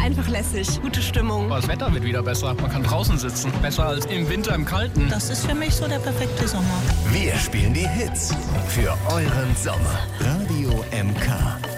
einfach lässig. Gute Stimmung. Das Wetter wird wieder besser. Man kann draußen sitzen. Besser als im Winter im Kalten. Das ist für mich so der perfekte Sommer. Wir spielen die Hits für euren Sommer. Radio MK.